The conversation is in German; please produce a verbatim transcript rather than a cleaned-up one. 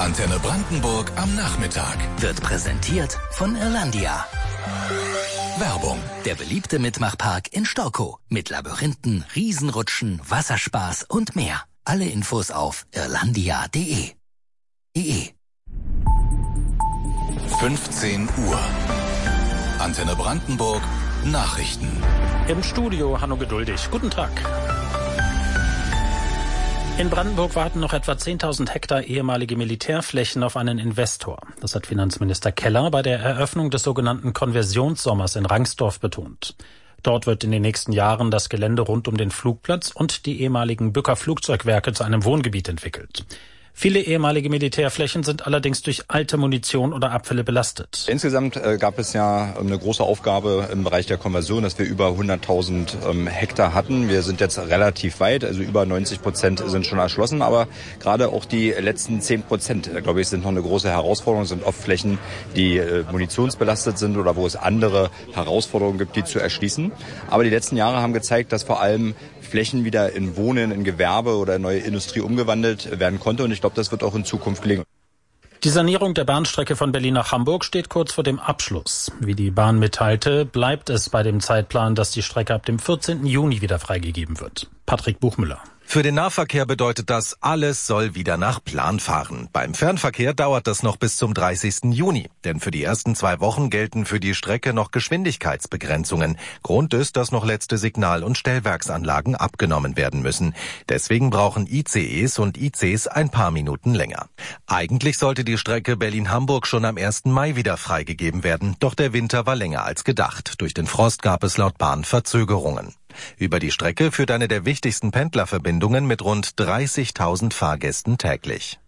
Antenne Brandenburg am Nachmittag. Wird präsentiert von Irlandia. Werbung. Der beliebte Mitmachpark in Storkow. Mit Labyrinthen, Riesenrutschen, Wasserspaß und mehr. Alle Infos auf irlandia punkt de. E. fünfzehn Uhr. Antenne Brandenburg. Nachrichten. Im Studio Hanno Geduldig. Guten Tag. In Brandenburg warten noch etwa zehntausend Hektar ehemalige Militärflächen auf einen Investor. Das hat Finanzminister Keller bei der Eröffnung des sogenannten Konversionssommers in Rangsdorf betont. Dort wird in den nächsten Jahren das Gelände rund um den Flugplatz und die ehemaligen Bücker Flugzeugwerke zu einem Wohngebiet entwickelt. Viele ehemalige Militärflächen sind allerdings durch alte Munition oder Abfälle belastet. Insgesamt äh, gab es ja eine große Aufgabe im Bereich der Konversion, dass wir über hunderttausend ähm, Hektar hatten. Wir sind jetzt relativ weit, also über neunzig Prozent sind schon erschlossen. Aber gerade auch die letzten zehn Prozent, äh, glaube ich, sind noch eine große Herausforderung. Es sind oft Flächen, die äh, munitionsbelastet sind oder wo es andere Herausforderungen gibt, die zu erschließen. Aber die letzten Jahre haben gezeigt, dass vor allem Flächen wieder in Wohnen, in Gewerbe oder in neue Industrie umgewandelt werden konnte. Und ich glaube, das wird auch in Zukunft gelingen. Die Sanierung der Bahnstrecke von Berlin nach Hamburg steht kurz vor dem Abschluss. Wie die Bahn mitteilte, bleibt es bei dem Zeitplan, dass die Strecke ab dem vierzehnten Juni wieder freigegeben wird. Patrick Buchmüller. Für den Nahverkehr bedeutet das, alles soll wieder nach Plan fahren. Beim Fernverkehr dauert das noch bis zum dreißigsten Juni. Denn für die ersten zwei Wochen gelten für die Strecke noch Geschwindigkeitsbegrenzungen. Grund ist, dass noch letzte Signal- und Stellwerksanlagen abgenommen werden müssen. Deswegen brauchen I C Es und I Cs ein paar Minuten länger. Eigentlich sollte die Strecke Berlin-Hamburg schon am ersten Mai wieder freigegeben werden. Doch der Winter war länger als gedacht. Durch den Frost gab es laut Bahn Verzögerungen. Über die Strecke führt eine der wichtigsten Pendlerverbindungen mit rund dreißigtausend Fahrgästen täglich.